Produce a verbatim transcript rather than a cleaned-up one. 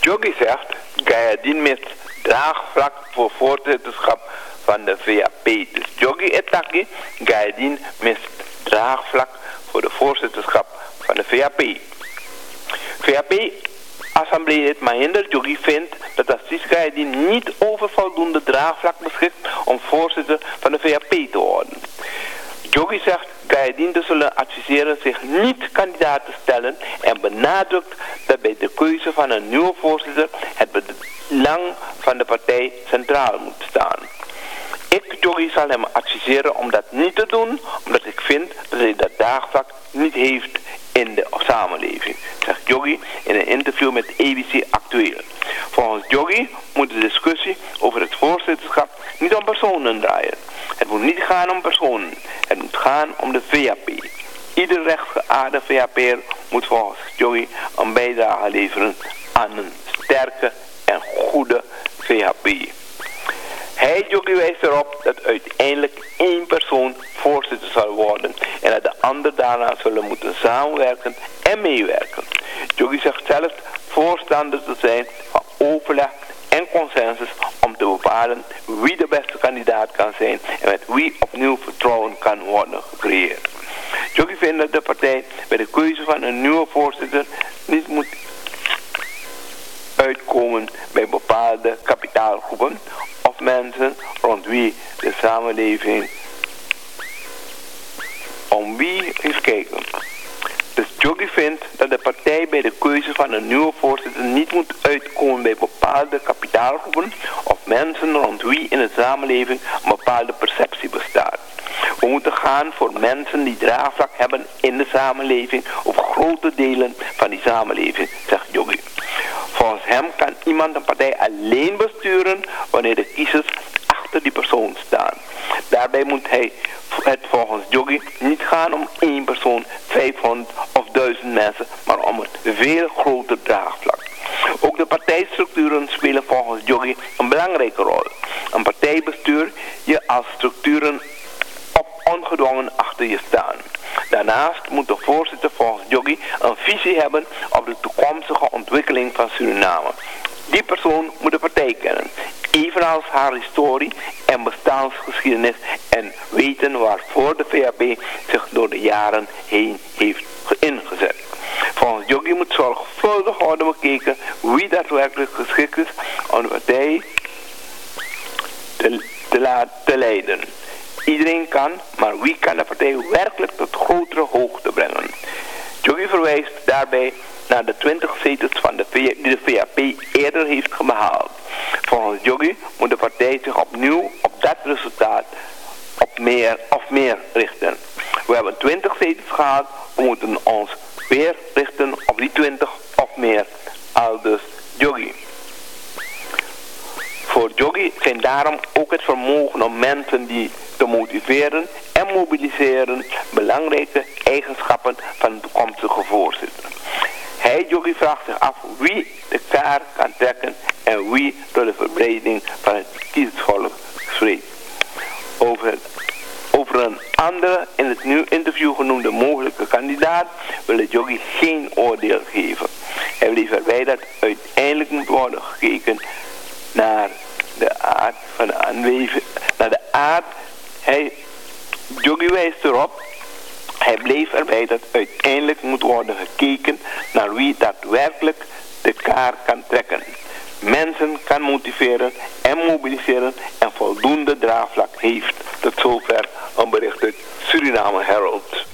Jogi zegt, Gayadien mist draagvlak voor voorzitterschap van de V A P. Dus Jogi Etaki, Gayadien mist draagvlak voor de voorzitterschap van de V A P. V A P-assembleelid Mahinder Jogi vindt dat Assis Gayadien niet over voldoende draagvlak beschikt om voorzitter van de V A P te worden. Jogi zegt Gayadien te zullen adviseren zich niet kandidaat te stellen en benadrukt dat bij de keuze van een nieuwe voorzitter het belang van de partij centraal moet staan. Ik, Jogi, zal hem adviseren om dat niet te doen, omdat ik vind dat hij dat draagvlak niet heeft in de samenleving, zegt Jogi in een interview met A B C Actueel. Volgens Jogi moet de discussie over het voorzitterschap niet om personen draaien. Het moet niet gaan om personen, het moet gaan om de V A P. Ieder rechtgeaarde V A P'er moet volgens Jogi een bijdrage leveren aan een sterke en goede V A P. Hij, Jogi, wijst erop dat uiteindelijk één persoon voorzitter zal worden en dat de anderen daarna zullen moeten samenwerken en meewerken. Jogi zegt zelf voorstander te zijn van overleg en consensus om te bepalen wie de beste kandidaat kan zijn en met wie opnieuw vertrouwen kan worden gecreëerd. Jogi vindt dat de partij bij de keuze van een nieuwe voorzitter niet moet uitkomen bij bepaalde kapitaalgroepen of mensen rond wie de samenleving om wie eens kijken. Dus Jogi vindt dat de partij bij de keuze van een nieuwe voorzitter niet moet uitkomen bij bepaalde kapitaalgroepen of mensen rond wie in de samenleving een bepaalde perceptie bestaat. We moeten gaan voor mensen die draagvlak hebben in de samenleving of grote delen van die samenleving, zegt Jogi. Volgens hem kan iemand een partij alleen besturen wanneer de kiezers achter die persoon staan. Daarbij moet hij het volgens Jogi niet gaan om één persoon, vijfhonderd of duizend mensen, maar om het veel groter draagvlak. Ook de partijstructuren spelen volgens Jogi een belangrijke rol. Een partij bestuur je als structuren op ongedwongen achter je staan. Daarnaast moet de voorzitter volgens Jogi een visie hebben op de toekomstige ontwikkeling van Suriname. Die persoon moet de partij kennen, evenals haar historie en bestaansgeschiedenis en weten waarvoor de V A P zich door de jaren heen heeft ingezet. Volgens Jogi moet zorgvuldig worden bekeken wie daadwerkelijk geschikt is om de partij te, te laten leiden. Iedereen kan, maar wie kan de partij werkelijk tot grotere hoogte brengen? Jogi verwijst daarbij naar de twintig zetels van de die de V A P eerder heeft behaald. Volgens Jogi moet de partij zich opnieuw op dat resultaat op meer of meer richten. We hebben twintig zetels gehad, we moeten ons weer richten op die twintig of meer, aldus Jogi. Voor Jogi zijn daarom ook het vermogen om mensen die te motiveren en mobiliseren belangrijke eigenschappen van een toekomstige voorzitter. Hij, Jogi, vraagt zich af wie de kaart kan trekken en wie door de verbreding van het kiezersvolk spreekt. Over, over een andere in het nieuw interview genoemde mogelijke kandidaat wil Jogi geen oordeel geven. Hij bleef erbij dat uiteindelijk moet worden gekeken naar de aard van de aanwezigheid, naar de aard. Hij, Jogi wijst erop, hij bleef erbij dat uiteindelijk moet worden gekeken naar wie daadwerkelijk de kaart kan trekken, mensen kan motiveren en mobiliseren en voldoende draagvlak heeft. Tot zover een bericht uit Suriname Herald.